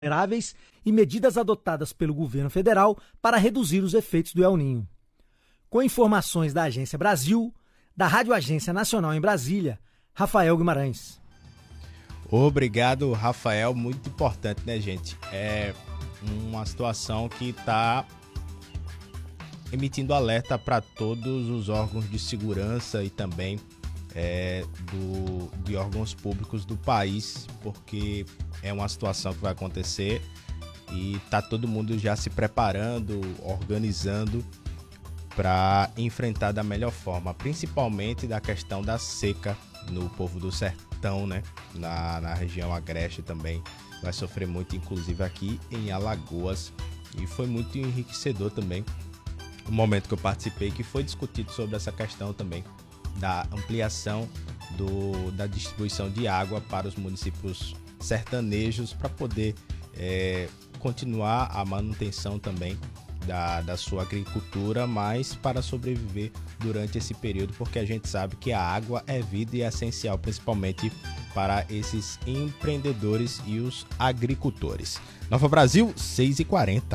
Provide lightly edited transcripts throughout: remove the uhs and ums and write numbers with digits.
vulneráveis e medidas adotadas pelo governo federal para reduzir os efeitos do El Niño. Com informações da Agência Brasil, da Rádio Agência Nacional em Brasília, Rafael Guimarães. Obrigado, Rafael. Muito importante, né, gente? É uma situação que está emitindo alerta para todos os órgãos de segurança e também de órgãos públicos do país, porque é uma situação que vai acontecer e está todo mundo já se preparando, organizando para enfrentar da melhor forma, principalmente da questão da seca no povo do sertão, né? Na região agreste também vai sofrer muito, inclusive aqui em Alagoas, e foi muito enriquecedor também o momento que eu participei, que foi discutido sobre essa questão também da ampliação da distribuição de água para os municípios sertanejos para poder continuar a manutenção também da sua agricultura, mas para sobreviver durante esse período, porque a gente sabe que a água é vida e é essencial, principalmente para esses empreendedores e os agricultores. Nova Brasil, 6h40.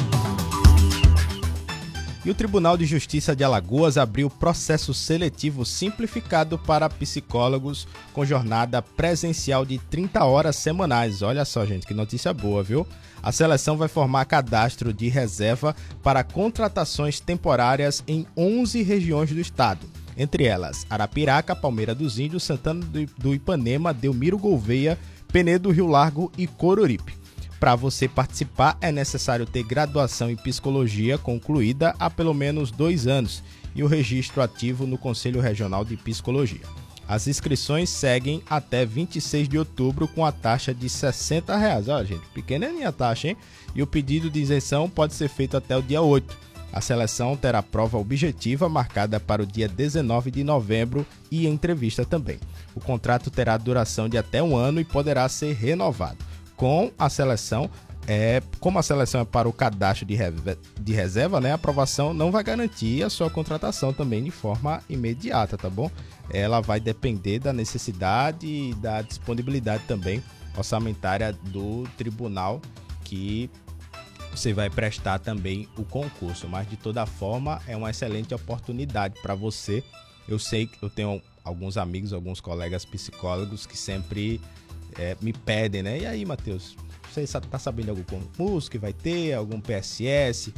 E o Tribunal de Justiça de Alagoas abriu processo seletivo simplificado para psicólogos com jornada presencial de 30 horas semanais. Olha só, gente, que notícia boa, viu? A seleção vai formar cadastro de reserva para contratações temporárias em 11 regiões do estado. Entre elas, Arapiraca, Palmeira dos Índios, Santana do Ipanema, Delmiro Gouveia, Penedo, Rio Largo e Coruripe. Para você participar, é necessário ter graduação em psicologia concluída há pelo menos 2 anos e o registro ativo no Conselho Regional de Psicologia. As inscrições seguem até 26 de outubro com a taxa de R$ 60. Olha, gente, pequenininha a taxa, hein? E o pedido de isenção pode ser feito até o dia 8. A seleção terá prova objetiva marcada para o dia 19 de novembro e entrevista também. O contrato terá duração de até 1 ano e poderá ser renovado. Como a seleção é para o cadastro de reserva, né, a aprovação não vai garantir a sua contratação também de forma imediata, tá bom? Ela vai depender da necessidade e da disponibilidade também orçamentária do tribunal que você vai prestar também o concurso, mas de toda forma é uma excelente oportunidade para você. Eu sei que eu tenho alguns amigos, alguns colegas psicólogos que sempre me pedem, né? E aí, Matheus, você tá sabendo de algum concurso que vai ter, algum PSS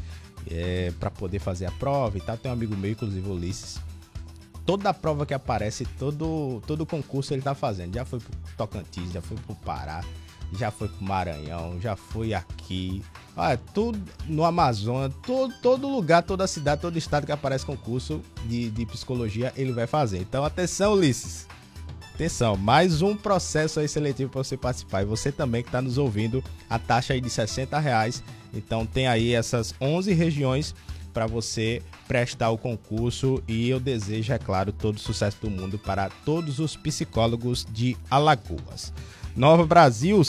para poder fazer a prova e tal? Tem um amigo meu, inclusive o Ulisses, toda a prova que aparece, todo concurso ele tá fazendo. Já foi pro Tocantins, já foi pro Pará, já foi pro Maranhão, já foi aqui, tudo no Amazonas, todo lugar, toda cidade, todo estado que aparece concurso de psicologia, ele vai fazer. Então, atenção, Ulisses. Atenção, mais um processo aí seletivo para você participar. E você também que está nos ouvindo, a taxa aí de R$ 60. Então tem aí essas 11 regiões para você prestar o concurso. E eu desejo, é claro, todo o sucesso do mundo para todos os psicólogos de Alagoas. Nova Brasil,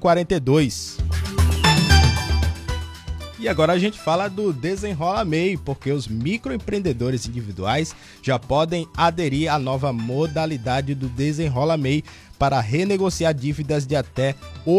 6h42. E agora a gente fala do Desenrola MEI, porque os microempreendedores individuais já podem aderir à nova modalidade do Desenrola MEI para renegociar dívidas de até R$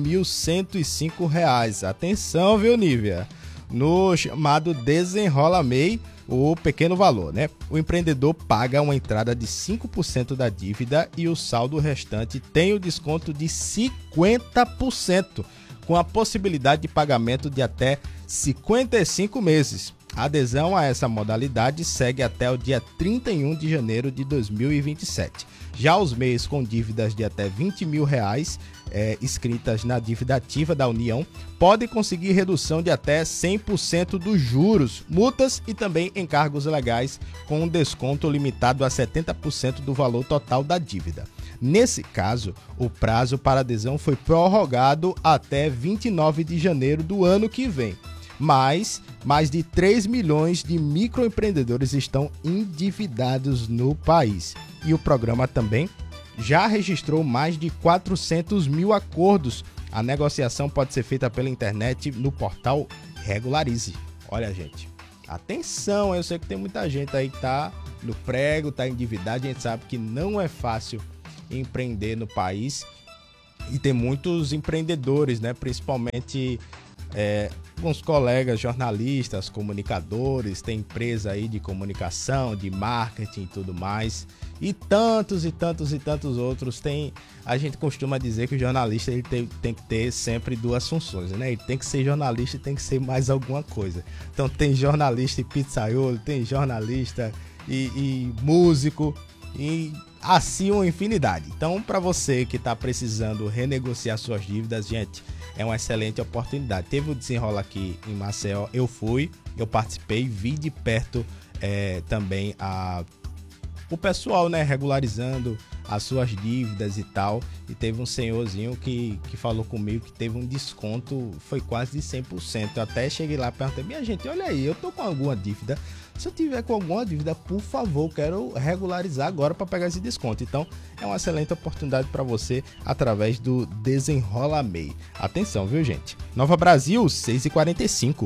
8.105. Atenção, viu, Nívia? No chamado Desenrola MEI, o pequeno valor, né? O empreendedor paga uma entrada de 5% da dívida e o saldo restante tem o desconto de 50%. Com a possibilidade de pagamento de até 55 meses. A adesão a essa modalidade segue até o dia 31 de janeiro de 2027. Já os MEIs com dívidas de até R$ 20 mil inscritas na dívida ativa da União podem conseguir redução de até 100% dos juros, multas e também encargos legais, com um desconto limitado a 70% do valor total da dívida. Nesse caso, o prazo para adesão foi prorrogado até 29 de janeiro do ano que vem. Mas mais de 3 milhões de microempreendedores estão endividados no país. E o programa também já registrou mais de 400 mil acordos. A negociação pode ser feita pela internet no portal Regularize. Olha, gente, atenção, eu sei que tem muita gente aí que tá no prego, tá endividado, a gente sabe que não é fácil empreender no país E tem muitos empreendedores, né? Principalmente alguns colegas jornalistas, comunicadores, tem empresa aí de comunicação, de marketing e tudo mais. E tantos outros. A gente costuma dizer que o jornalista ele tem que ter sempre duas funções, né? Ele tem que ser jornalista e tem que ser mais alguma coisa. Então tem jornalista e pizzaiolo, tem jornalista e músico e assim uma infinidade. Então, para você que está precisando renegociar suas dívidas, gente, é uma excelente oportunidade. Teve o desenrola aqui em Maceió, eu participei, vi de perto também o pessoal, né, regularizando as suas dívidas e tal, e teve um senhorzinho que falou comigo que teve um desconto, foi quase de 100%, eu até cheguei lá e perguntei, minha gente, olha aí, eu tô com alguma dívida, se eu tiver com alguma dívida, por favor, quero regularizar agora para pegar esse desconto. Então, é uma excelente oportunidade para você através do Desenrola MEI. Atenção, viu, gente? Nova Brasil, 6h45.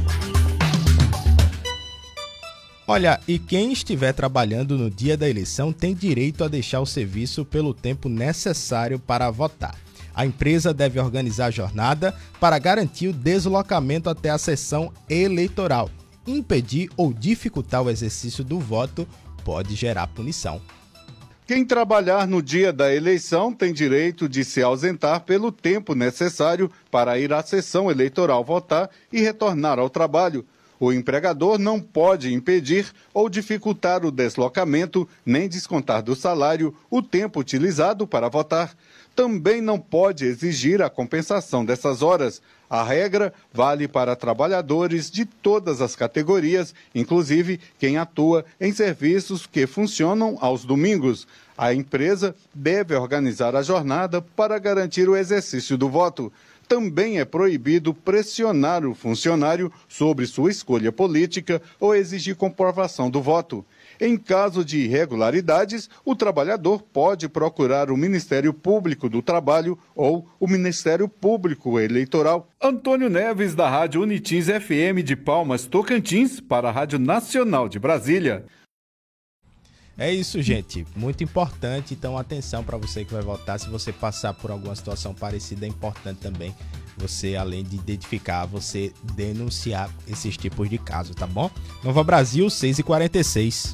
Olha, e quem estiver trabalhando no dia da eleição tem direito a deixar o serviço pelo tempo necessário para votar. A empresa deve organizar a jornada para garantir o deslocamento até a sessão eleitoral. Impedir ou dificultar o exercício do voto pode gerar punição. Quem trabalhar no dia da eleição tem direito de se ausentar pelo tempo necessário para ir à sessão eleitoral votar e retornar ao trabalho. O empregador não pode impedir ou dificultar o deslocamento, nem descontar do salário o tempo utilizado para votar. Também não pode exigir a compensação dessas horas. A regra vale para trabalhadores de todas as categorias, inclusive quem atua em serviços que funcionam aos domingos. A empresa deve organizar a jornada para garantir o exercício do voto. Também é proibido pressionar o funcionário sobre sua escolha política ou exigir comprovação do voto. Em caso de irregularidades, o trabalhador pode procurar o Ministério Público do Trabalho ou o Ministério Público Eleitoral. Antônio Neves, da Rádio Unitins FM de Palmas, Tocantins, para a Rádio Nacional de Brasília. É isso, gente. Muito importante. Então, atenção para você que vai votar. Se você passar por alguma situação parecida, é importante também você, além de identificar, você denunciar esses tipos de casos, tá bom? Nova Brasil, 6h46.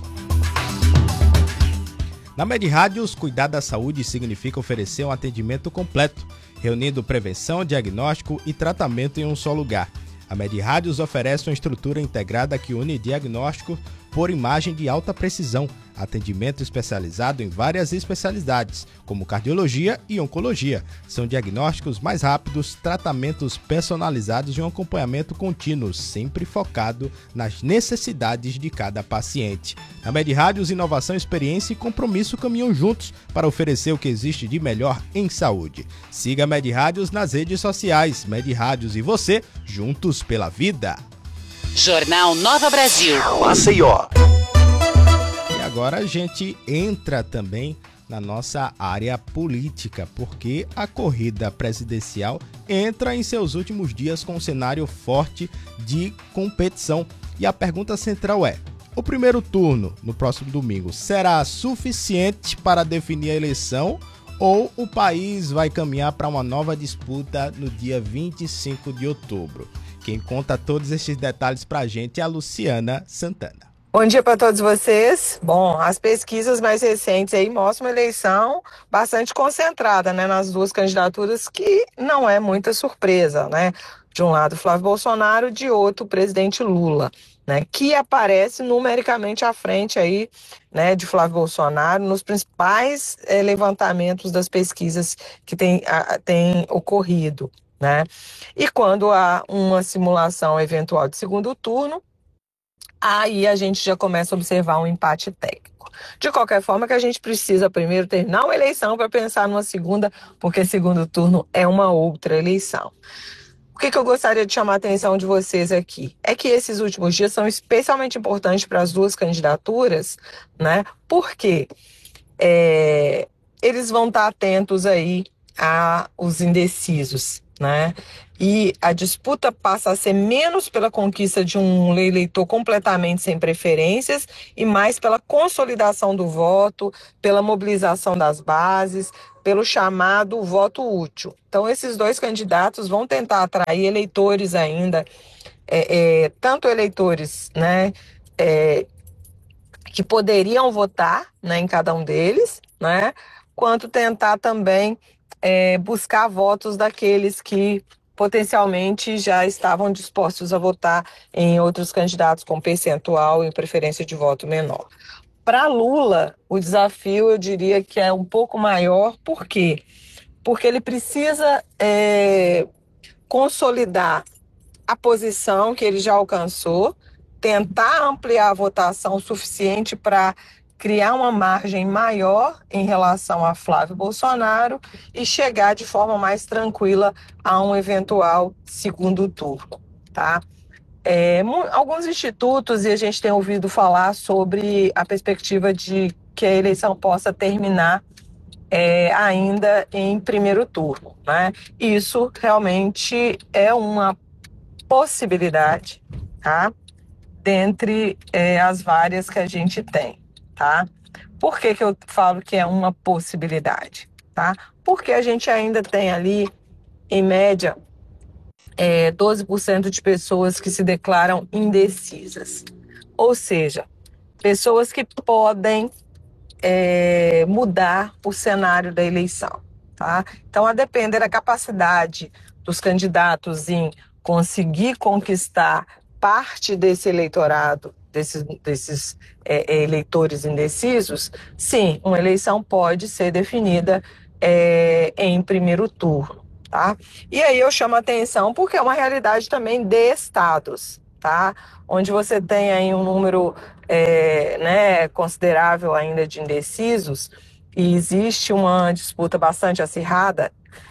Na Medrádios, cuidar da saúde significa oferecer um atendimento completo, reunindo prevenção, diagnóstico e tratamento em um só lugar. A Medrádios oferece uma estrutura integrada que une diagnóstico por imagem de alta precisão, atendimento especializado em várias especialidades, como cardiologia e oncologia. São diagnósticos mais rápidos, tratamentos personalizados e um acompanhamento contínuo, sempre focado nas necessidades de cada paciente. Na Medrádios, inovação, experiência e compromisso caminham juntos para oferecer o que existe de melhor em saúde. Siga a Medrádios nas redes sociais. Medrádios e você, juntos pela vida. Jornal Nova Brasil. Maceió. E agora a gente entra também na nossa área política, porque a corrida presidencial entra em seus últimos dias com um cenário forte de competição. E a pergunta central é: o primeiro turno, no próximo domingo, será suficiente para definir a eleição ou o país vai caminhar para uma nova disputa no dia 25 de outubro? Quem conta todos esses detalhes para a gente é a Luciana Santana. Bom dia para todos vocês. Bom, as pesquisas mais recentes aí mostram uma eleição bastante concentrada, né, nas duas candidaturas, que não é muita surpresa, né? De um lado Flávio Bolsonaro, de outro o presidente Lula, né, que aparece numericamente à frente aí, né, de Flávio Bolsonaro nos principais levantamentos das pesquisas que tem ocorrido, né? E quando há uma simulação eventual de segundo turno, aí a gente já começa a observar um empate técnico. De qualquer forma, que a gente precisa primeiro terminar uma eleição para pensar numa segunda, porque segundo turno é uma outra eleição. O que eu gostaria de chamar a atenção de vocês aqui é que esses últimos dias são especialmente importantes para as duas candidaturas, né? Porque eles vão estar atentos aí aos indecisos, né? e a disputa passa a ser menos pela conquista de um eleitor completamente sem preferências e mais pela consolidação do voto, pela mobilização das bases, pelo chamado voto útil. Então, esses dois candidatos vão tentar atrair eleitores ainda, tanto eleitores, né, que poderiam votar, né, em cada um deles, né, quanto tentar também buscar votos daqueles que potencialmente já estavam dispostos a votar em outros candidatos com percentual e preferência de voto menor. Para Lula, o desafio, eu diria que é um pouco maior. Por quê? Porque ele precisa consolidar a posição que ele já alcançou, tentar ampliar a votação suficiente para criar uma margem maior em relação a Flávio Bolsonaro e chegar de forma mais tranquila a um eventual segundo turno, tá? Alguns institutos, e a gente tem ouvido falar sobre a perspectiva de que a eleição possa terminar ainda em primeiro turno, né? Isso realmente é uma possibilidade, tá? Dentre as várias que a gente tem, tá? Por que eu falo que é uma possibilidade, tá? Porque a gente ainda tem ali, em média, 12% de pessoas que se declaram indecisas. Ou seja, pessoas que podem mudar o cenário da eleição, tá? Então, a depender da capacidade dos candidatos em conseguir conquistar parte desse eleitorado, desses eleitores indecisos, sim, uma eleição pode ser definida em primeiro turno, tá? E aí eu chamo a atenção porque é uma realidade também de estados, tá? Onde você tem aí um número considerável ainda de indecisos e existe uma disputa bastante acirrada,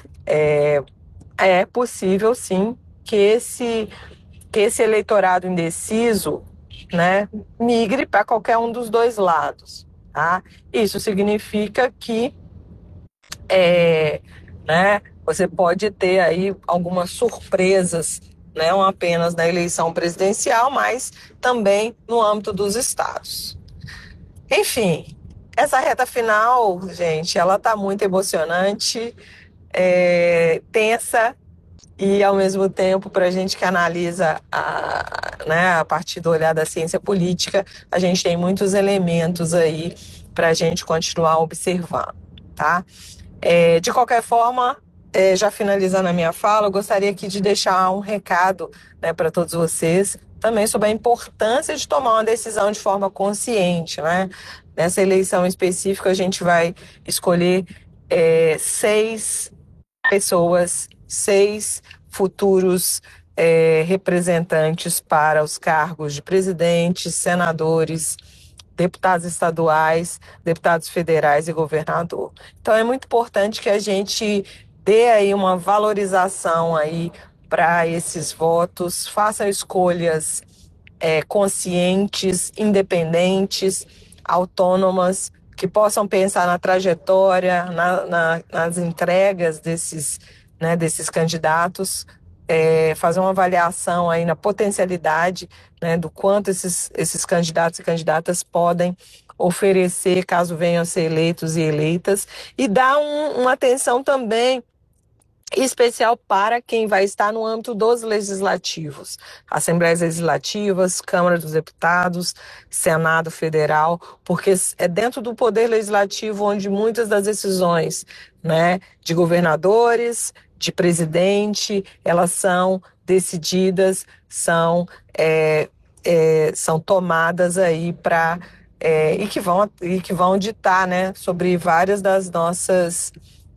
é possível sim que esse eleitorado indeciso, né, migre para qualquer um dos dois lados, tá? Isso significa que você pode ter aí algumas surpresas, não apenas na eleição presidencial, mas também no âmbito dos estados. Enfim, essa reta final, gente, ela está muito emocionante, tensa, e ao mesmo tempo, para a gente que analisa a partir do olhar da ciência política, a gente tem muitos elementos aí para a gente continuar observando, tá? De qualquer forma, já finalizando a minha fala, eu gostaria aqui de deixar um recado, né, para todos vocês, também sobre a importância de tomar uma decisão de forma consciente, né? Nessa eleição específica, a gente vai escolher 6 pessoas, 6 futuros representantes para os cargos de presidentes, senadores, deputados estaduais, deputados federais e governador. Então é muito importante que a gente dê aí uma valorização aí para esses votos, faça escolhas conscientes, independentes, autônomas, que possam pensar na trajetória, nas entregas desses candidatos, fazer uma avaliação aí na potencialidade, né, do quanto esses candidatos e candidatas podem oferecer caso venham a ser eleitos e eleitas, e dar uma atenção também especial para quem vai estar no âmbito dos legislativos, Assembleias Legislativas, Câmara dos Deputados, Senado Federal, porque é dentro do poder legislativo onde muitas das decisões, né, de governadores, de presidente, elas são decididas, são tomadas aí para e que vão ditar, né, sobre várias das nossas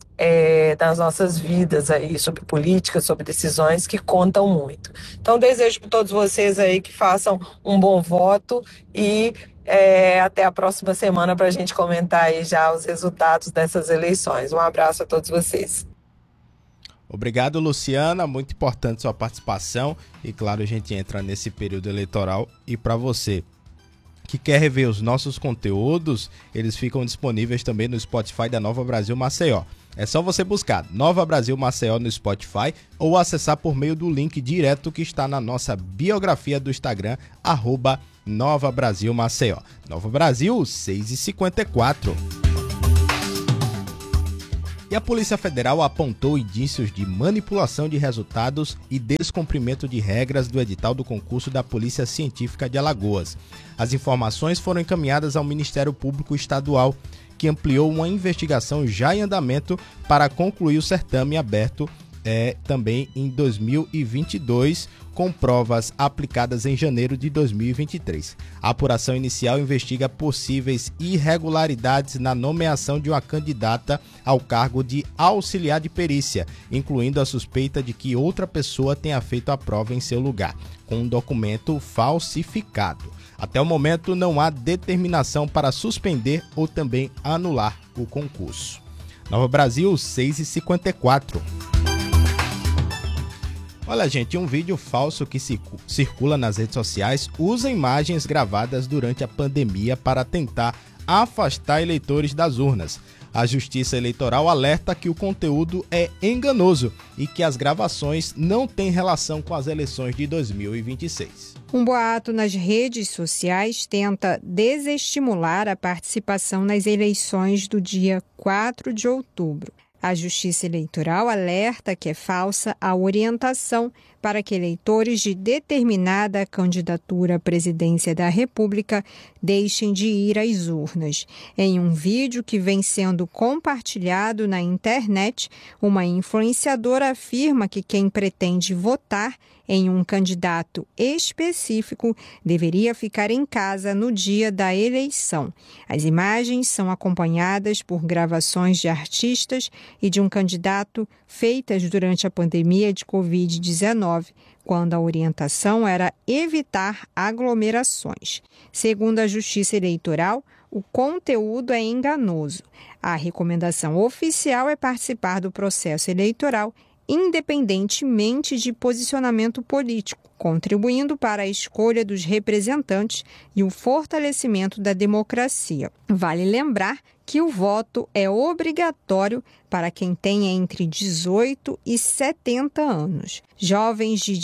vidas aí, sobre política, sobre decisões que contam muito. Então, desejo para todos vocês aí que façam um bom voto e até a próxima semana para a gente comentar aí já os resultados dessas eleições. Um abraço a todos vocês. Obrigado, Luciana, muito importante sua participação e claro, a gente entra nesse período eleitoral e para você que quer rever os nossos conteúdos, eles ficam disponíveis também no Spotify da Nova Brasil Maceió. É só você buscar Nova Brasil Maceió no Spotify ou acessar por meio do link direto que está na nossa biografia do Instagram, @Nova Brasil Maceió. Nova Brasil, 6h54. E a Polícia Federal apontou indícios de manipulação de resultados e descumprimento de regras do edital do concurso da Polícia Científica de Alagoas. As informações foram encaminhadas ao Ministério Público Estadual, que ampliou uma investigação já em andamento para concluir o certame aberto também em 2022, com provas aplicadas em janeiro de 2023. A apuração inicial investiga possíveis irregularidades na nomeação de uma candidata ao cargo de auxiliar de perícia, incluindo a suspeita de que outra pessoa tenha feito a prova em seu lugar, com um documento falsificado. Até o momento, não há determinação para suspender ou também anular o concurso. Nova Brasil, 6h54. Olha, gente, um vídeo falso que circula nas redes sociais usa imagens gravadas durante a pandemia para tentar afastar eleitores das urnas. A Justiça Eleitoral alerta que o conteúdo é enganoso e que as gravações não têm relação com as eleições de 2026. Um boato nas redes sociais tenta desestimular a participação nas eleições do dia 4 de outubro. A Justiça Eleitoral alerta que é falsa a orientação para que eleitores de determinada candidatura à presidência da República deixem de ir às urnas. Em um vídeo que vem sendo compartilhado na internet, uma influenciadora afirma que quem pretende votar em um candidato específico deveria ficar em casa no dia da eleição. As imagens são acompanhadas por gravações de artistas e de um candidato feitas durante a pandemia de Covid-19, quando a orientação era evitar aglomerações. Segundo a Justiça Eleitoral, o conteúdo é enganoso. A recomendação oficial é participar do processo eleitoral independentemente de posicionamento político, contribuindo para a escolha dos representantes e o fortalecimento da democracia. Vale lembrar que o voto é obrigatório para quem tem entre 18 e 70 anos. Jovens de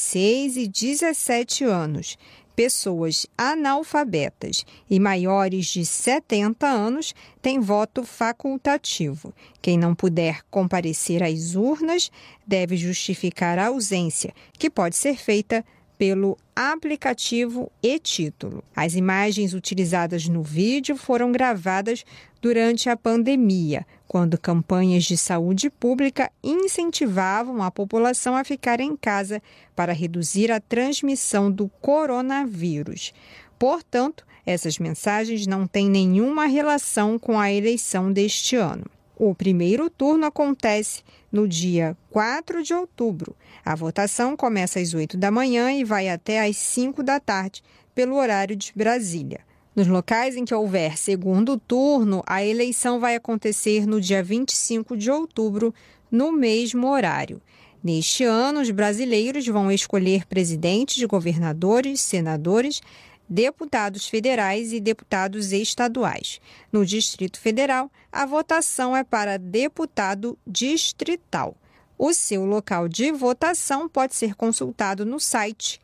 16 e 17 anos, pessoas analfabetas e maiores de 70 anos têm voto facultativo. Quem não puder comparecer às urnas deve justificar a ausência, que pode ser feita pelo aplicativo e-Título. As imagens utilizadas no vídeo foram gravadas durante a pandemia, quando campanhas de saúde pública incentivavam a população a ficar em casa para reduzir a transmissão do coronavírus. Portanto, essas mensagens não têm nenhuma relação com a eleição deste ano. O primeiro turno acontece no dia 4 de outubro. A votação começa às 8 da manhã e vai até às 5 da tarde, pelo horário de Brasília. Nos locais em que houver segundo turno, a eleição vai acontecer no dia 25 de outubro, no mesmo horário. Neste ano, os brasileiros vão escolher presidentes, governadores, senadores, deputados federais e deputados estaduais. No Distrito Federal, a votação é para deputado distrital. O seu local de votação pode ser consultado no site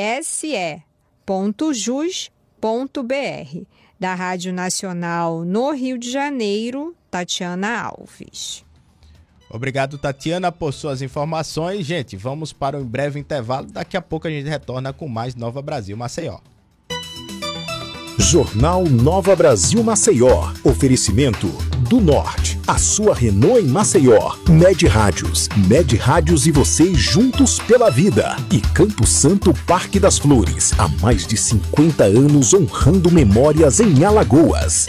tse.jus.br. Da Rádio Nacional no Rio de Janeiro, Tatiana Alves. Obrigado, Tatiana, por suas informações. Gente, vamos para um breve intervalo. Daqui a pouco a gente retorna com mais Nova Brasil Maceió. Jornal Nova Brasil Maceió. Oferecimento do Norte. A sua Renault em Maceió. Med Rádios. Med Rádios e você juntos pela vida. E Campo Santo Parque das Flores. Há mais de 50 anos honrando memórias em Alagoas.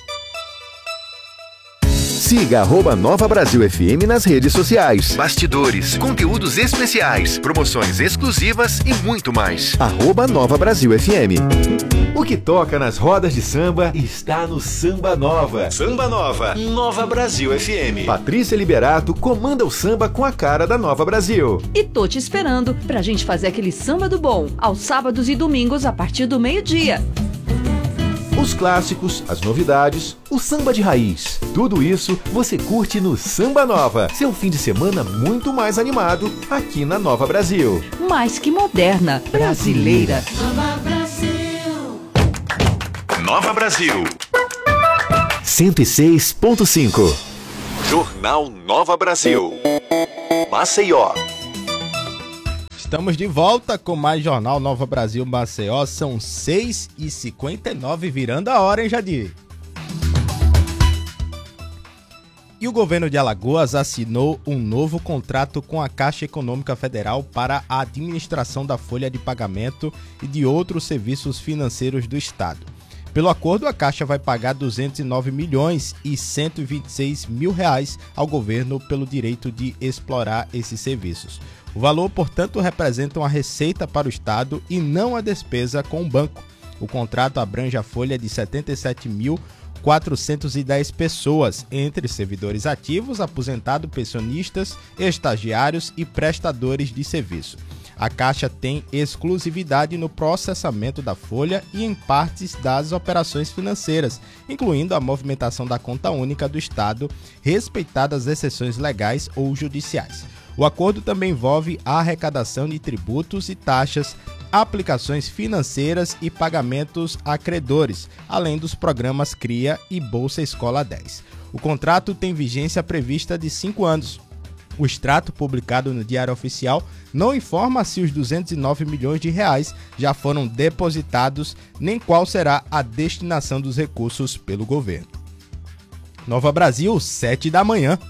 Siga @Nova Brasil FM nas redes sociais. Bastidores, conteúdos especiais, promoções exclusivas e muito mais. @Nova Brasil FM. O que toca nas rodas de samba está no Samba Nova. Samba Nova, Nova Brasil FM. Patrícia Liberato comanda o samba com a cara da Nova Brasil. E tô te esperando pra gente fazer aquele samba do bom, aos sábados e domingos a partir do meio-dia. O Os clássicos, as novidades, o samba de raiz. Tudo isso você curte no Samba Nova, seu fim de semana muito mais animado aqui na Nova Brasil. Mais que moderna, brasileira. Nova Brasil 106.5. Jornal Nova Brasil, Maceió. Estamos de volta com mais Jornal Nova Brasil Maceió. São 6h59, virando a hora, hein, Jadir? E o governo de Alagoas assinou um novo contrato com a Caixa Econômica Federal para a administração da folha de pagamento e de outros serviços financeiros do Estado. Pelo acordo, a Caixa vai pagar R$ 209.126.000 ao governo pelo direito de explorar esses serviços. O valor, portanto, representa uma receita para o Estado e não a despesa com o banco. O contrato abrange a folha de 77.410 pessoas, entre servidores ativos, aposentados, pensionistas, estagiários e prestadores de serviço. A Caixa tem exclusividade no processamento da folha e em partes das operações financeiras, incluindo a movimentação da conta única do Estado, respeitadas as exceções legais ou judiciais. O acordo também envolve a arrecadação de tributos e taxas, aplicações financeiras e pagamentos a credores, além dos programas CRIA e Bolsa Escola 10. O contrato tem vigência prevista de 5 anos. O extrato publicado no Diário Oficial não informa se os R$209 milhões já foram depositados, nem qual será a destinação dos recursos pelo governo. Nova Brasil, 7 da manhã.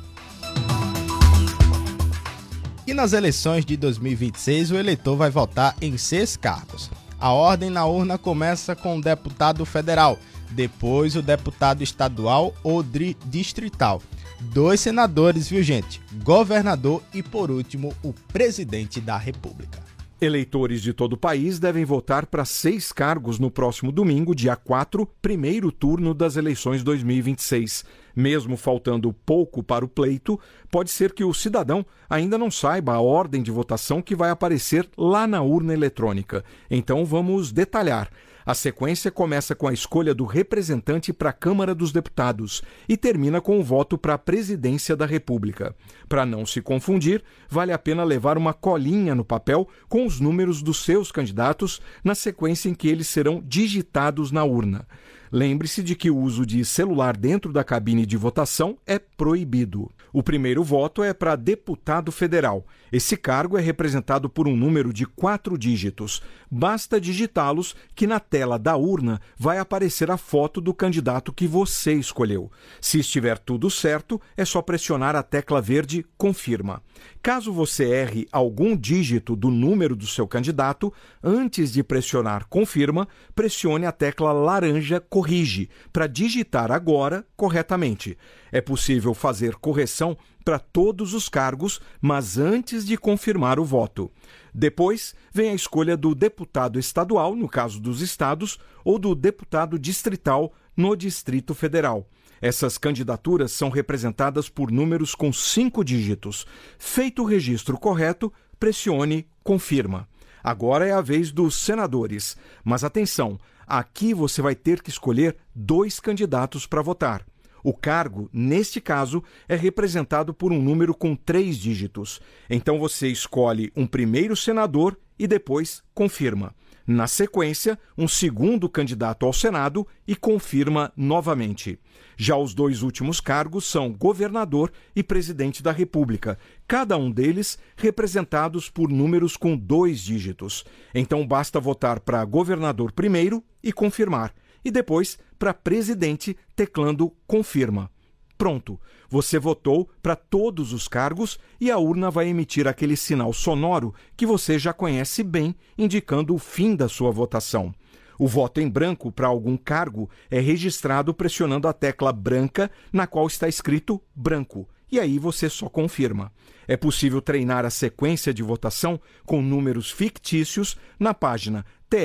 E nas eleições de 2026, o eleitor vai votar em 6 cargos. A ordem na urna começa com o deputado federal, depois o deputado estadual ou distrital. 2 senadores, viu, gente? Governador e, por último, o presidente da República. Eleitores de todo o país devem votar para 6 cargos no próximo domingo, dia 4, primeiro turno das eleições 2026. Mesmo faltando pouco para o pleito, pode ser que o cidadão ainda não saiba a ordem de votação que vai aparecer lá na urna eletrônica. Então vamos detalhar. A sequência começa com a escolha do representante para a Câmara dos Deputados e termina com o voto para a Presidência da República. Para não se confundir, vale a pena levar uma colinha no papel com os números dos seus candidatos na sequência em que eles serão digitados na urna. Lembre-se de que o uso de celular dentro da cabine de votação é proibido. O primeiro voto é para deputado federal. Esse cargo é representado por um número de 4 dígitos. Basta digitá-los que na tela da urna vai aparecer a foto do candidato que você escolheu. Se estiver tudo certo, é só pressionar a tecla verde Confirma. Caso você erre algum dígito do número do seu candidato, antes de pressionar Confirma, pressione a tecla laranja Corrige para digitar agora corretamente. É possível fazer correção para todos os cargos, mas antes de confirmar o voto. Depois vem a escolha do deputado estadual, no caso dos estados, ou do deputado distrital, no Distrito Federal. Essas candidaturas são representadas por números com 5 dígitos. Feito o registro correto, pressione Confirma. Agora é a vez dos senadores. Mas atenção, aqui você vai ter que escolher 2 candidatos para votar. O cargo, neste caso, é representado por um número com 3 dígitos. Então você escolhe um primeiro senador e depois confirma. Na sequência, um segundo candidato ao Senado e confirma novamente. Já os 2 últimos cargos são governador e presidente da República, cada um deles representados por números com 2 dígitos. Então basta votar para governador primeiro e confirmar, e depois para presidente teclando confirma. Pronto, você votou para todos os cargos e a urna vai emitir aquele sinal sonoro que você já conhece bem, indicando o fim da sua votação. O voto em branco para algum cargo é registrado pressionando a tecla branca na qual está escrito branco, e aí você só confirma. É possível treinar a sequência de votação com números fictícios na página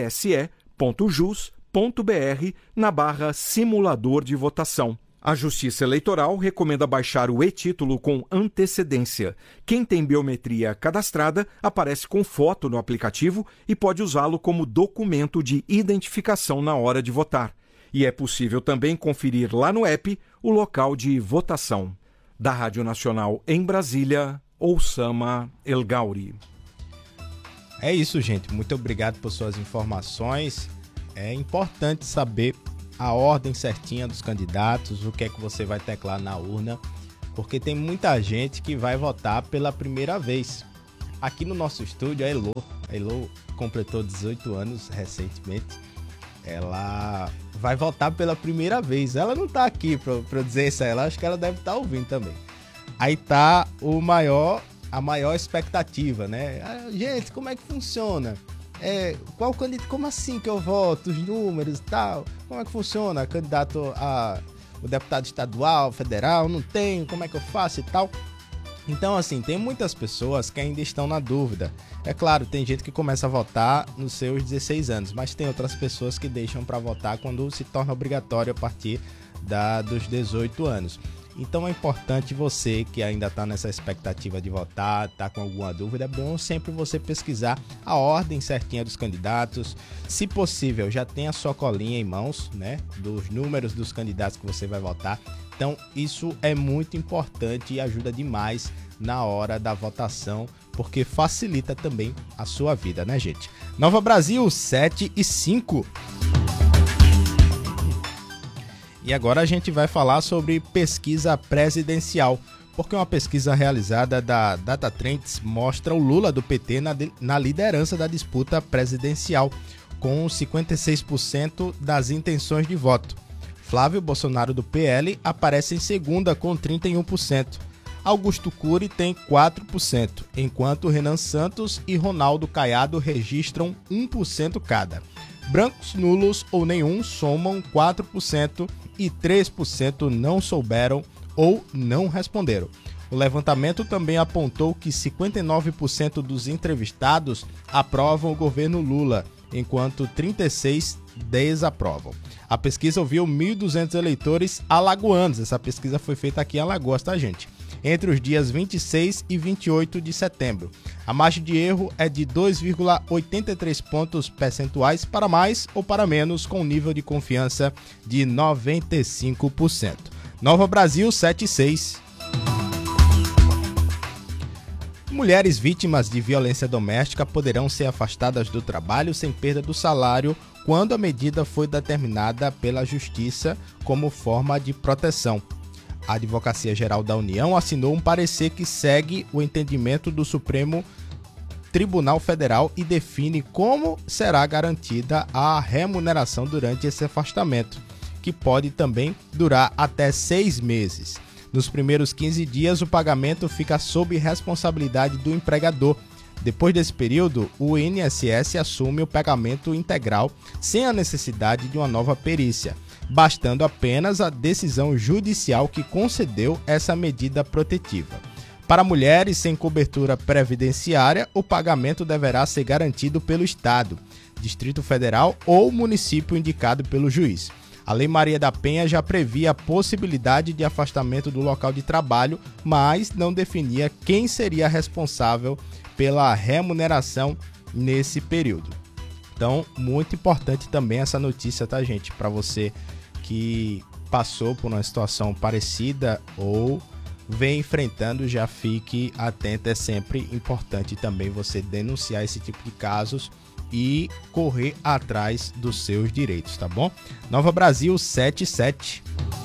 tse.jus.br na barra simulador de votação. A Justiça Eleitoral recomenda baixar o e-título com antecedência. Quem tem biometria cadastrada aparece com foto no aplicativo e pode usá-lo como documento de identificação na hora de votar. E é possível também conferir lá no app o local de votação. Da Rádio Nacional em Brasília, Oussama El Gauri. É isso, gente. Muito obrigado por suas informações. É importante saber a ordem certinha dos candidatos, o que é que você vai teclar na urna, porque tem muita gente que vai votar pela primeira vez. Aqui no nosso estúdio, a Elo completou 18 anos recentemente. Ela vai votar pela primeira vez. Ela não tá aqui pra eu dizer isso a ela, acho que ela deve estar ouvindo também. Aí tá a maior expectativa, né? Gente, como é que funciona? Qual candidato? Como assim que eu voto? Os números e tal? Como é que funciona? Candidato o deputado estadual, federal? Não tem? Como é que eu faço e tal? Então, assim, tem muitas pessoas que ainda estão na dúvida. É claro, tem gente que começa a votar nos seus 16 anos, mas tem outras pessoas que deixam para votar quando se torna obrigatório a partir dos 18 anos. Então é importante você que ainda está nessa expectativa de votar, está com alguma dúvida, é bom sempre você pesquisar a ordem certinha dos candidatos. Se possível, já tenha a sua colinha em mãos, né, dos números dos candidatos que você vai votar. Então isso é muito importante e ajuda demais na hora da votação, porque facilita também a sua vida, né, gente? Nova Brasil, 7h05. E agora a gente vai falar sobre pesquisa presidencial, porque uma pesquisa realizada da Datatrends mostra o Lula do PT na liderança da disputa presidencial, com 56% das intenções de voto. Flávio Bolsonaro do PL aparece em segunda com 31%. Augusto Cury tem 4%, enquanto Renan Santos e Ronaldo Caiado registram 1% cada. Brancos, nulos ou nenhum somam 4% e 3% não souberam ou não responderam. O levantamento também apontou que 59% dos entrevistados aprovam o governo Lula, enquanto 36% desaprovam. A pesquisa ouviu 1.200 eleitores alagoanos. Essa pesquisa foi feita aqui em Alagoas, tá, gente? Entre os dias 26 e 28 de setembro. A margem de erro é de 2,83 pontos percentuais para mais ou para menos, com nível de confiança de 95%. Nova Brasil, 7,6. Mulheres vítimas de violência doméstica poderão ser afastadas do trabalho sem perda do salário quando a medida foi determinada pela Justiça como forma de proteção. A Advocacia Geral da União assinou um parecer que segue o entendimento do Supremo Tribunal Federal e define como será garantida a remuneração durante esse afastamento, que pode também durar até 6 meses. Nos primeiros 15 dias, o pagamento fica sob responsabilidade do empregador. Depois desse período, o INSS assume o pagamento integral sem a necessidade de uma nova perícia, bastando apenas a decisão judicial que concedeu essa medida protetiva. Para mulheres sem cobertura previdenciária, o pagamento deverá ser garantido pelo Estado, Distrito Federal ou município indicado pelo juiz. A Lei Maria da Penha já previa a possibilidade de afastamento do local de trabalho, mas não definia quem seria responsável pela remuneração nesse período. Então, muito importante também essa notícia, tá, gente? Para você que passou por uma situação parecida ou vem enfrentando, já fique atento. É sempre importante também você denunciar esse tipo de casos e correr atrás dos seus direitos, tá bom? Nova Brasil, 7,7.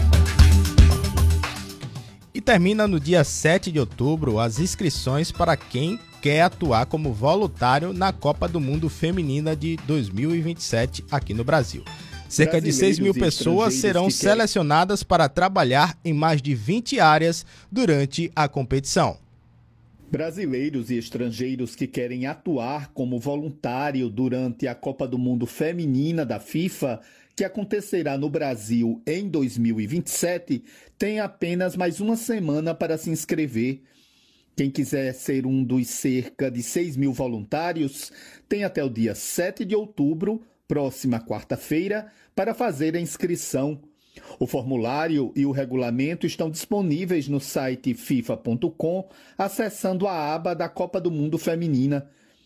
E termina no dia 7 de outubro as inscrições para quem quer atuar como voluntário na Copa do Mundo Feminina de 2027 aqui no Brasil. Cerca de 6 mil pessoas serão selecionadas para trabalhar em mais de 20 áreas durante a competição. Brasileiros e estrangeiros que querem atuar como voluntário durante a Copa do Mundo Feminina da FIFA, que acontecerá no Brasil em 2027, têm apenas mais uma semana para se inscrever. Quem quiser ser um dos cerca de 6 mil voluntários tem até o dia 7 de outubro, próxima quarta-feira, para fazer a inscrição. O formulário e o regulamento estão disponíveis no site fifa.com, acessando a aba da Copa do Mundo Feminina.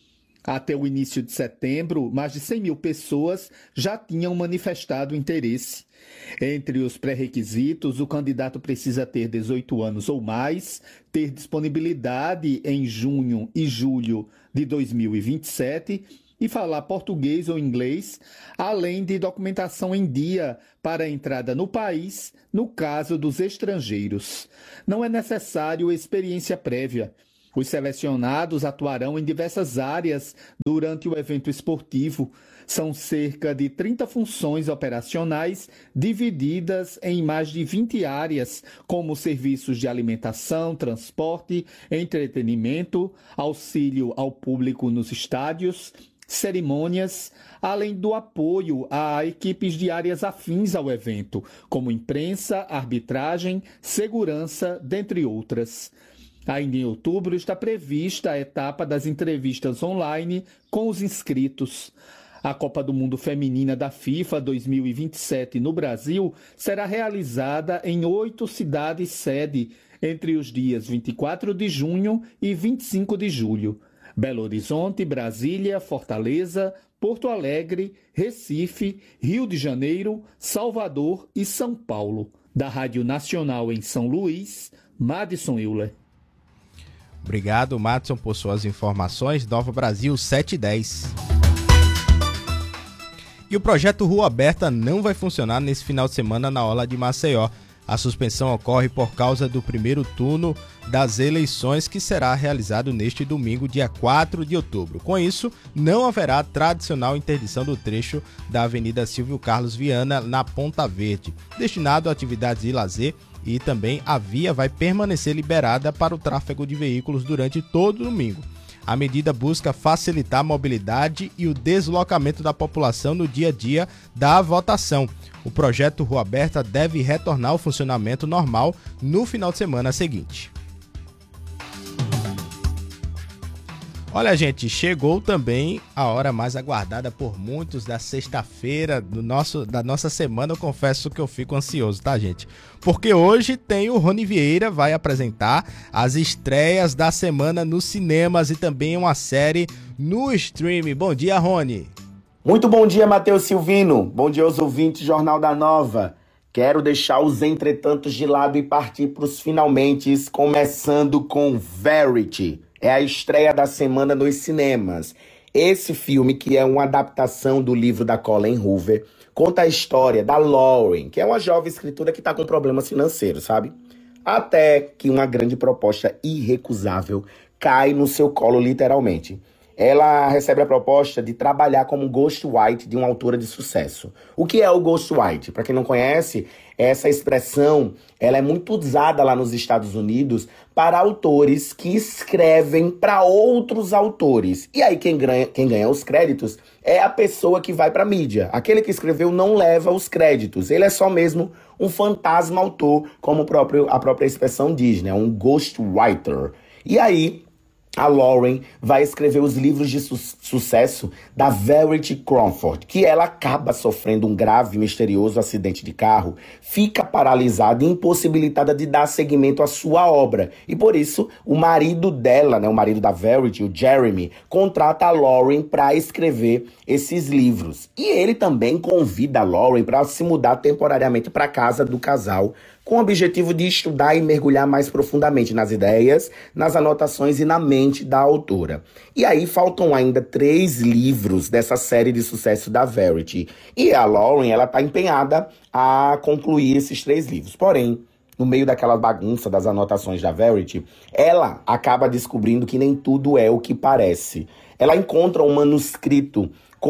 Até o início de setembro, mais de 100 mil pessoas já tinham manifestado interesse. Entre os pré-requisitos, o candidato precisa ter 18 anos ou mais, ter disponibilidade em junho e julho de 2027 e falar português ou inglês, além de documentação em dia para a entrada no país, no caso dos estrangeiros. Não é necessário experiência prévia. Os selecionados atuarão em diversas áreas durante o evento esportivo. São cerca de 30 funções operacionais divididas em mais de 20 áreas, como serviços de alimentação, transporte, entretenimento, auxílio ao público nos estádios, cerimônias, além do apoio a equipes de áreas afins ao evento, como imprensa, arbitragem, segurança, dentre outras. Ainda em outubro está prevista a etapa das entrevistas online com os inscritos. A Copa do Mundo Feminina da FIFA 2027 no Brasil será realizada em 8 cidades-sede entre os dias 24 de junho e 25 de julho. Belo Horizonte, Brasília, Fortaleza, Porto Alegre, Recife, Rio de Janeiro, Salvador e São Paulo. Da Rádio Nacional em São Luís, Madison Euler. Obrigado, Madison, por suas informações. Nova Brasil 710. E o projeto Rua Aberta não vai funcionar nesse final de semana na Orla de Maceió. A suspensão ocorre por causa do primeiro turno das eleições, que será realizado neste domingo, dia 4 de outubro. Com isso, não haverá a tradicional interdição do trecho da Avenida Silvio Carlos Viana, na Ponta Verde, destinado a atividades de lazer, e também a via vai permanecer liberada para o tráfego de veículos durante todo o domingo. A medida busca facilitar a mobilidade e o deslocamento da população no dia a dia da votação. O projeto Rua Aberta deve retornar ao funcionamento normal no final de semana seguinte. Olha, gente, chegou também a hora mais aguardada por muitos da sexta-feira da nossa semana. Eu confesso que eu fico ansioso, tá, gente? Porque hoje tem o Rony Vieira, vai apresentar as estreias da semana nos cinemas e também uma série no streaming. Bom dia, Rony. Muito bom dia, Matheus Silvino. Bom dia aos ouvintes do Jornal da Nova. Quero deixar os entretantos de lado e partir para os finalmente, começando com Verity. É a estreia da semana nos cinemas. Esse filme, que é uma adaptação do livro da Colleen Hoover, conta a história da Lauren, que é uma jovem escritora que está com problemas financeiros, sabe? Até que uma grande proposta irrecusável cai no seu colo, literalmente. Ela recebe a proposta de trabalhar como ghostwriter de uma autora de sucesso. O que é o ghostwriter? Para quem não conhece, essa expressão ela é muito usada lá nos Estados Unidos para autores que escrevem para outros autores. E aí quem ganha os créditos é a pessoa que vai para a mídia. Aquele que escreveu não leva os créditos. Ele é só mesmo um fantasma autor, como a própria expressão diz, né? Um ghostwriter. E aí a Lauren vai escrever os livros de sucesso da Verity Crawford, que ela acaba sofrendo um grave e misterioso acidente de carro, fica paralisada e impossibilitada de dar seguimento à sua obra. E por isso, o marido dela, né, o marido da Verity, o Jeremy, contrata a Lauren para escrever esses livros. E ele também convida a Lauren para se mudar temporariamente para a casa do casal, com o objetivo de estudar e mergulhar mais profundamente nas ideias, nas anotações e na mente da autora. E aí faltam ainda 3 livros dessa série de sucesso da Verity. E a Lauren, ela está empenhada a concluir esses 3 livros. Porém, no meio daquela bagunça das anotações da Verity, ela acaba descobrindo que nem tudo é o que parece. Ela encontra um manuscrito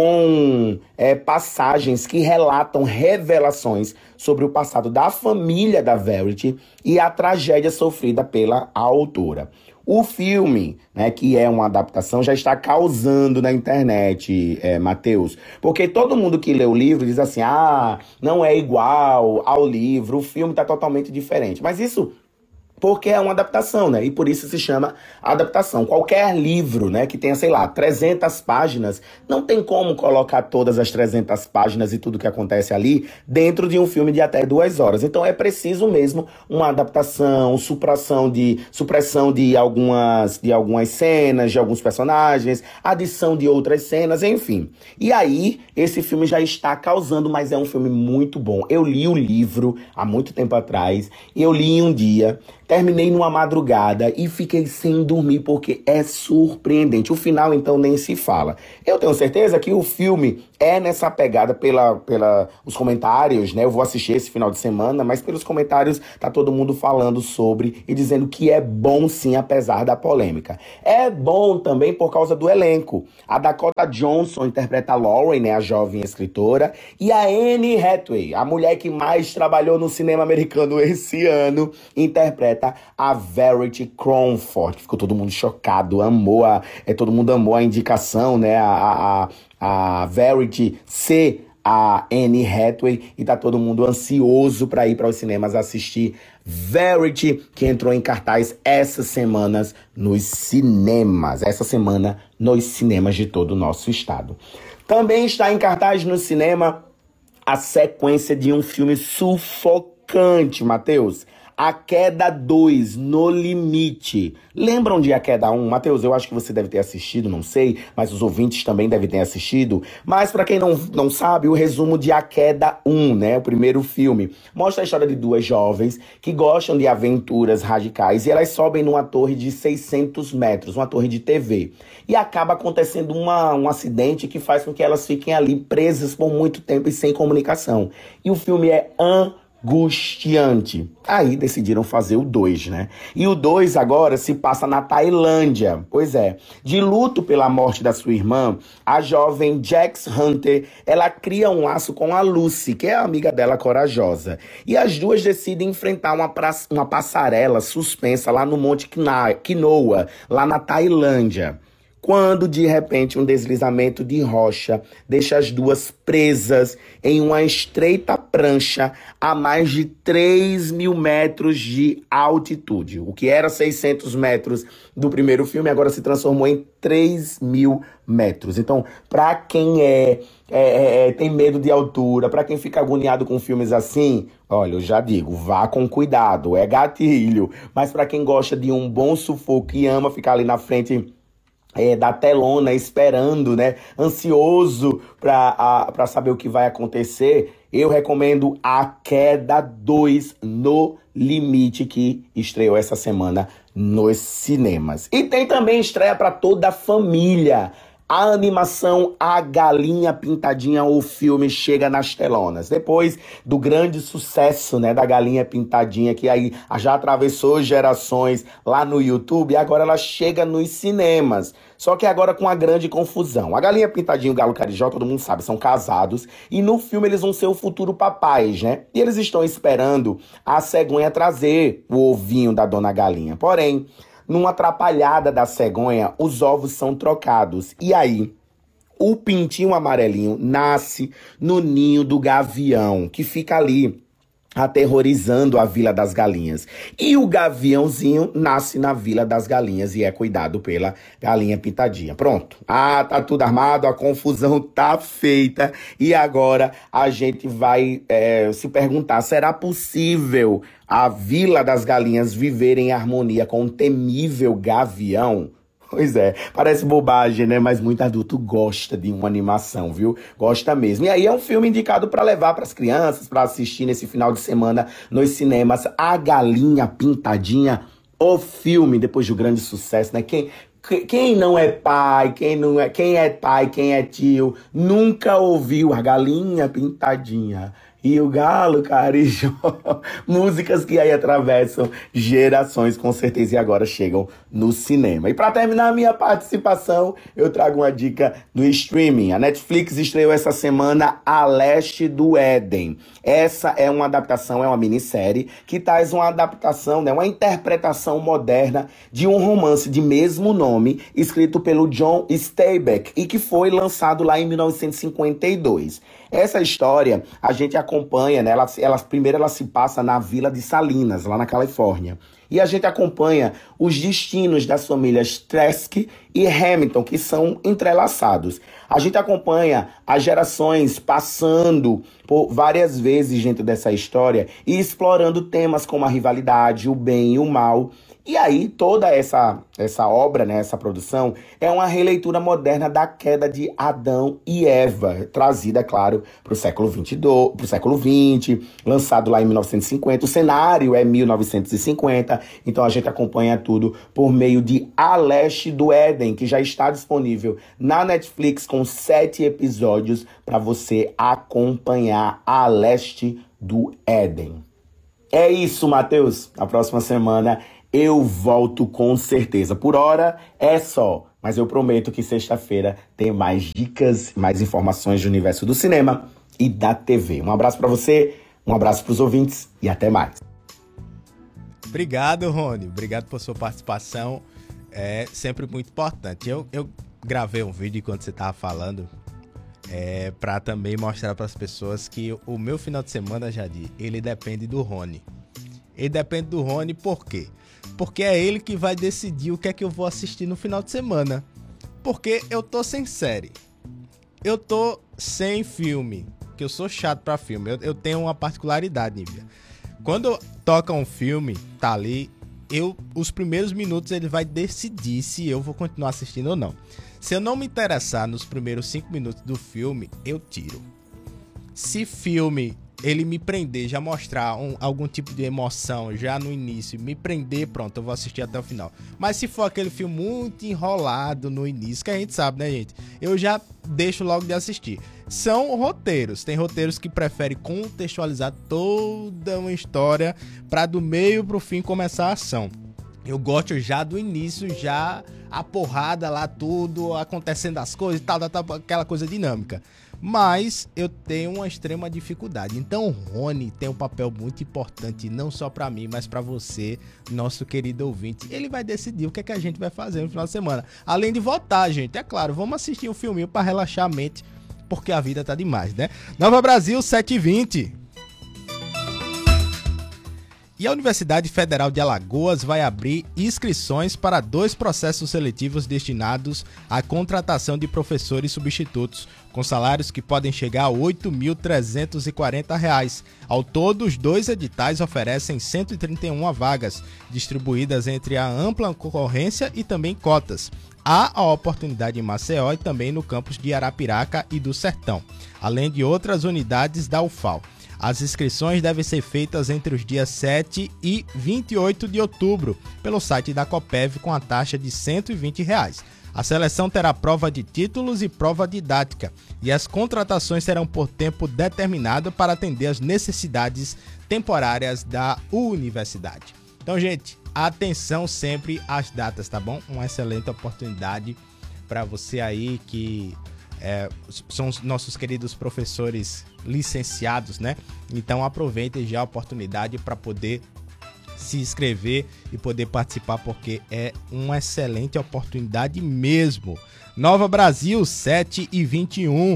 com passagens que relatam revelações sobre o passado da família da Verity e a tragédia sofrida pela autora. O filme, né, que é uma adaptação, já está causando na internet, Matheus, porque todo mundo que lê o livro diz assim, não é igual ao livro, o filme está totalmente diferente. Mas isso porque é uma adaptação, né? E por isso se chama adaptação. Qualquer livro, né, que tenha, sei lá, 300 páginas, não tem como colocar todas as 300 páginas e tudo que acontece ali dentro de um filme de até 2 horas. Então é preciso mesmo uma adaptação, supressão de algumas cenas, de alguns personagens, adição de outras cenas, enfim. E aí, esse filme já está causando, mas é um filme muito bom. Eu li o livro há muito tempo atrás, eu li em um dia, terminei numa madrugada e fiquei sem dormir porque é surpreendente. O final, então, nem se fala. Eu tenho certeza que o filme é nessa pegada os comentários, né? Eu vou assistir esse final de semana, mas pelos comentários tá todo mundo falando sobre e dizendo que é bom sim, apesar da polêmica. É bom também por causa do elenco. A Dakota Johnson interpreta a Lauren, né? A jovem escritora. E a Anne Hathaway, a mulher que mais trabalhou no cinema americano esse ano, interpreta a Verity Crawford. Ficou todo mundo chocado, todo mundo amou a indicação, né? A Verity ser a Anne Hathaway, e tá todo mundo ansioso para ir para os cinemas assistir Verity, que entrou em cartaz essa semana nos cinemas de todo o nosso estado. Também está em cartaz no cinema a sequência de um filme sufocante, Matheus. A Queda 2, No Limite. Lembram de A Queda 1? Matheus, eu acho que você deve ter assistido, não sei, mas os ouvintes também devem ter assistido. Mas para quem não sabe, o resumo de A Queda 1, né, o primeiro filme, mostra a história de 2 jovens que gostam de aventuras radicais e elas sobem numa torre de 600 metros, uma torre de TV. E acaba acontecendo um acidente que faz com que elas fiquem ali presas por muito tempo e sem comunicação. E o filme é angustiante. Aí decidiram fazer o 2, né? E o 2 agora se passa na Tailândia. Pois é. De luto pela morte da sua irmã, a jovem Jax Hunter, ela cria um laço com a Lucy, que é a amiga dela corajosa. E as duas decidem enfrentar uma passarela suspensa lá no Monte Quinoa, lá na Tailândia. Quando, de repente, um deslizamento de rocha deixa as duas presas em uma estreita prancha a mais de 3.000 metros de altitude. O que era 600 metros do primeiro filme, agora se transformou em 3.000 metros. Então, para quem tem medo de altura, para quem fica agoniado com filmes assim, olha, eu já digo, vá com cuidado, é gatilho. Mas para quem gosta de um bom sufoco e ama ficar ali na frente da telona, esperando, né, ansioso para saber o que vai acontecer, eu recomendo A Queda 2, No Limite, que estreou essa semana nos cinemas. E tem também estreia para toda a família. A animação A Galinha Pintadinha, o filme, chega nas telonas. Depois do grande sucesso, né, da Galinha Pintadinha, que aí já atravessou gerações lá no YouTube, e agora ela chega nos cinemas. Só que agora com uma grande confusão. A Galinha Pintadinha e o Galo Carijó, todo mundo sabe, são casados. E no filme eles vão ser o futuro papais, né? E eles estão esperando a cegonha trazer o ovinho da Dona Galinha. Porém, numa atrapalhada da cegonha, os ovos são trocados. E aí, o pintinho amarelinho nasce no ninho do gavião, que fica ali aterrorizando a Vila das Galinhas. E o gaviãozinho nasce na Vila das Galinhas e é cuidado pela Galinha Pintadinha. Pronto. Tá tudo armado, a confusão tá feita. E agora a gente vai se perguntar, será possível a Vila das Galinhas viver em harmonia com um temível gavião? Pois é, parece bobagem, né? Mas muito adulto gosta de uma animação, viu? Gosta mesmo. E aí é um filme indicado para levar para as crianças, para assistir nesse final de semana nos cinemas. A Galinha Pintadinha, o filme, depois do grande sucesso, né? Quem não é pai, quem é pai, quem é tio, nunca ouviu A Galinha Pintadinha e o Galo Carijó. Músicas que aí atravessam gerações, com certeza, e agora chegam no cinema. E para terminar a minha participação, eu trago uma dica do streaming. A Netflix estreou essa semana A Leste do Éden. Essa é uma adaptação, é uma minissérie que traz uma adaptação, né, uma interpretação moderna de um romance de mesmo nome, escrito pelo John Steinbeck e que foi lançado lá em 1952. Essa história a gente acompanha acompanha, né? Ela se passa na vila de Salinas, lá na Califórnia. E a gente acompanha os destinos das famílias Trask e Hamilton, que são entrelaçados. A gente acompanha as gerações passando por várias vezes dentro dessa história e explorando temas como a rivalidade, o bem e o mal. E aí toda essa obra, né, essa produção, é uma releitura moderna da queda de Adão e Eva, trazida, claro, para o século XX, lançado lá em 1950. O cenário é 1950, então a gente acompanha tudo por meio de A Leste do Éden, que já está disponível na Netflix com 7 episódios para você acompanhar A Leste do Éden. É isso, Matheus. Na próxima semana eu volto com certeza. Por hora é só, mas eu prometo que sexta-feira tem mais dicas, mais informações do universo do cinema e da TV. Um abraço para você, um abraço para os ouvintes e até mais. Obrigado, Rony. Obrigado por sua participação. É sempre muito importante. Eu gravei um vídeo enquanto você estava falando para também mostrar para as pessoas que o meu final de semana, Jadir, ele depende do Rony. Ele depende do Rony por quê? Porque é ele que vai decidir o que é que eu vou assistir no final de semana. Porque eu tô sem série. Eu tô sem filme. Que eu sou chato pra filme. Eu tenho uma particularidade, Nívia. Quando toca um filme, tá ali, os primeiros minutos ele vai decidir se eu vou continuar assistindo ou não. Se eu não me interessar nos primeiros 5 minutos do filme, eu tiro. Se filme ele me prender, já mostrar algum tipo de emoção já no início, me prender, pronto, eu vou assistir até o final. Mas se for aquele filme muito enrolado no início, que a gente sabe, né, gente? Eu já deixo logo de assistir. São roteiros, tem roteiros que preferem contextualizar toda uma história para do meio pro fim começar a ação. Eu gosto já do início, já a porrada lá, tudo, acontecendo as coisas e tal, aquela coisa dinâmica. Mas eu tenho uma extrema dificuldade. Então o Rony tem um papel muito importante, não só para mim, mas para você, nosso querido ouvinte. Ele vai decidir o que é que a gente vai fazer no final de semana. Além de votar, gente, é claro, vamos assistir um filminho para relaxar a mente, porque a vida tá demais, né? Nova Brasil, 7h20. E a Universidade Federal de Alagoas vai abrir inscrições para 2 processos seletivos destinados à contratação de professores substitutos, com salários que podem chegar a R$ 8.340. Ao todo, os 2 editais oferecem 131 vagas, distribuídas entre a ampla concorrência e também cotas. Há a oportunidade em Maceió e também no campus de Arapiraca e do Sertão, além de outras unidades da UFAL. As inscrições devem ser feitas entre os dias 7 e 28 de outubro, pelo site da Coppev, com a taxa de R$ 120. A seleção terá prova de títulos e prova didática, e as contratações serão por tempo determinado para atender às necessidades temporárias da universidade. Então, gente, atenção sempre às datas, tá bom? Uma excelente oportunidade para você aí que são os nossos queridos professores licenciados, né? Então aproveitem já a oportunidade para poder se inscrever e poder participar, porque é uma excelente oportunidade mesmo. Nova Brasil, 7h21.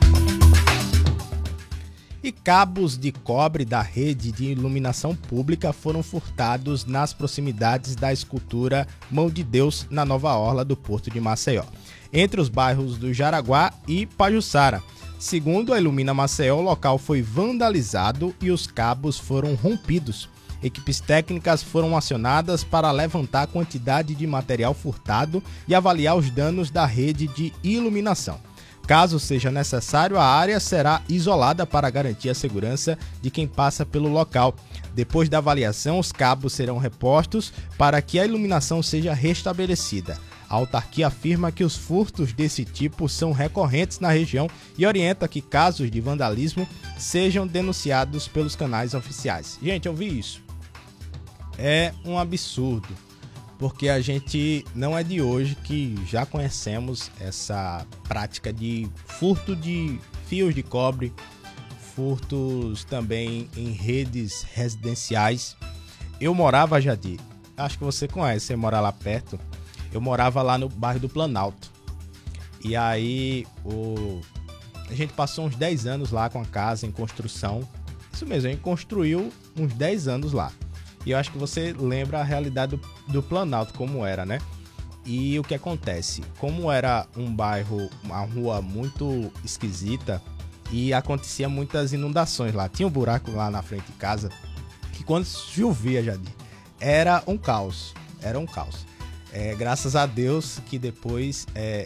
E cabos de cobre da rede de iluminação pública foram furtados nas proximidades da escultura Mão de Deus, na Nova Orla do Porto de Maceió, entre os bairros do Jaraguá e Pajuçara. Segundo a Ilumina Maceió, o local foi vandalizado e os cabos foram rompidos. Equipes técnicas foram acionadas para levantar a quantidade de material furtado e avaliar os danos da rede de iluminação. Caso seja necessário, a área será isolada para garantir a segurança de quem passa pelo local. Depois da avaliação, os cabos serão repostos para que a iluminação seja restabelecida. A autarquia afirma que os furtos desse tipo são recorrentes na região e orienta que casos de vandalismo sejam denunciados pelos canais oficiais. Gente, eu vi isso. É um absurdo, porque a gente não é de hoje que já conhecemos essa prática de furto de fios de cobre, furtos também em redes residenciais. Eu morava, Jadir, acho que você conhece, você mora lá perto. Eu morava lá no bairro do Planalto. E aí a gente passou uns 10 anos lá com a casa em construção, Isso mesmo, a gente construiu uns 10 anos lá. E eu acho que você lembra a realidade do Planalto, como era, né? E o que acontece? Como era um bairro, uma rua muito esquisita e acontecia muitas inundações lá. Tinha um buraco lá na frente de casa que quando chovia, Jadir, era um caos. Era um caos. Graças a Deus que depois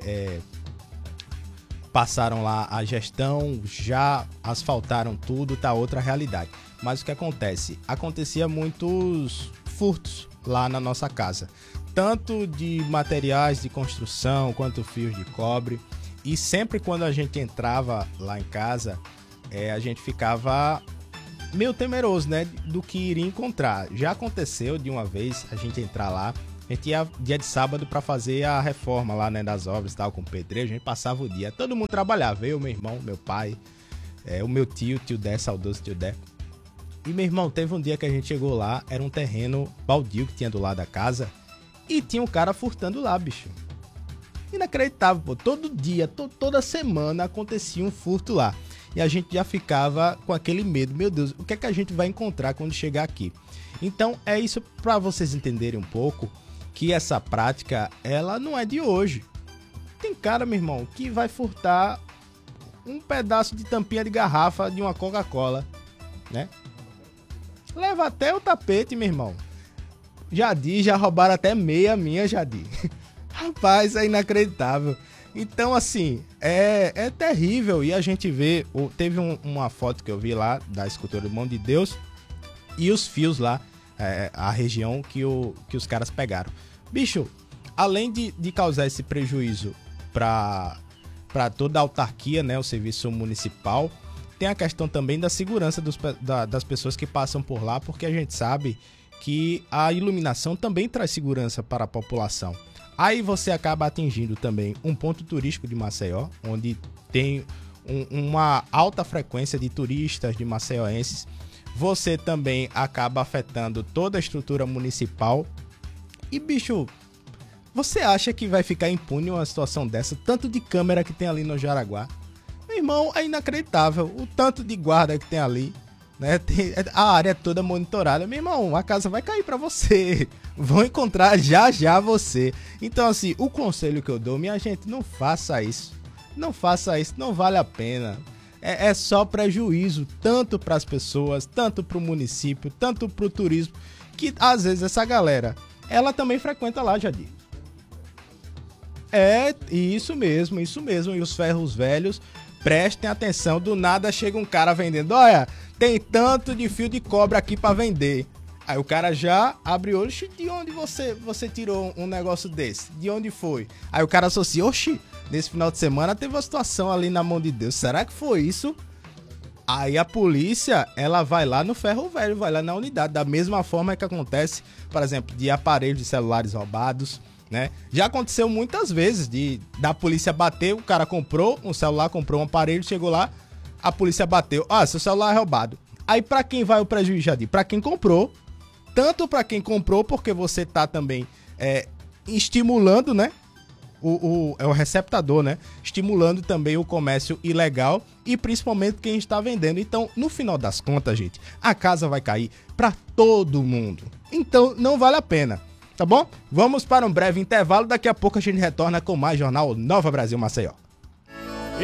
passaram lá a gestão, já asfaltaram tudo, tá outra realidade. Mas o que acontece? Acontecia muitos furtos lá na nossa casa. Tanto de materiais de construção, quanto fios de cobre. E sempre quando a gente entrava lá em casa, a gente ficava meio temeroso, né? Do que iria encontrar. Já aconteceu de uma vez a gente entrar lá. A gente ia dia de sábado para fazer a reforma lá, né, das obras e tal, com o pedreiro. A gente passava o dia. Todo mundo trabalhava. Eu, meu irmão, meu pai, o meu tio Dé, saudoso tio Dé. E, meu irmão, teve um dia que a gente chegou lá, era um terreno baldio que tinha do lado da casa. E tinha um cara furtando lá, bicho. Inacreditável, pô. Todo dia, toda semana acontecia um furto lá. E a gente já ficava com aquele medo. Meu Deus, o que é que a gente vai encontrar quando chegar aqui? Então, é isso para vocês entenderem um pouco que essa prática, ela não é de hoje. Tem cara, meu irmão, que vai furtar um pedaço de tampinha de garrafa de uma Coca-Cola, né? Leva até o tapete, meu irmão. Jadir, já roubaram até meia minha, Jadir. Rapaz, é inacreditável. Então, assim, é terrível. E a gente vê, teve uma foto que eu vi lá da escultura do Mão de Deus e os fios lá, a região que os caras pegaram. Bicho, além de causar esse prejuízo para toda a autarquia, né, o serviço municipal, tem a questão também da segurança das pessoas que passam por lá, porque a gente sabe que a iluminação também traz segurança para a população. Aí você acaba atingindo também um ponto turístico de Maceió, onde tem uma alta frequência de turistas, de maceioenses. Você também acaba afetando toda a estrutura municipal. E, bicho, você acha que vai ficar impune uma situação dessa? Tanto de câmera que tem ali no Jaraguá. Meu irmão, é inacreditável o tanto de guarda que tem ali, né? A área toda monitorada. Meu irmão, a casa vai cair pra você. Vão encontrar já você. Então, assim, o conselho que eu dou, minha gente, não faça isso. Não faça isso, não vale a pena. É só prejuízo, tanto para as pessoas, tanto para o município, tanto para o turismo, que às vezes essa galera, ela também frequenta lá, Jadir. Isso mesmo. E os ferros velhos, prestem atenção, do nada chega um cara vendendo, olha, tem tanto de fio de cobre aqui para vender. Aí o cara já abre o olho, de onde você tirou um negócio desse? De onde foi? Aí o cara associa, oxi, nesse final de semana teve uma situação ali na Mão de Deus, será que foi isso? Aí a polícia, ela vai lá no ferro velho, vai lá na unidade, da mesma forma que acontece, por exemplo, de aparelhos de celulares roubados, né? Já aconteceu muitas vezes da polícia bater, o cara comprou um celular, comprou um aparelho, chegou lá, a polícia bateu, seu celular é roubado. Aí pra quem vai o prejuízo, Jadir? Pra quem comprou, tanto pra quem comprou, porque você tá também estimulando, né? O receptador, né? Estimulando também o comércio ilegal e principalmente quem está vendendo. Então, no final das contas, gente, a casa vai cair pra todo mundo. Então, não vale a pena. Tá bom? Vamos para um breve intervalo. Daqui a pouco a gente retorna com mais Jornal Nova Brasil Maceió.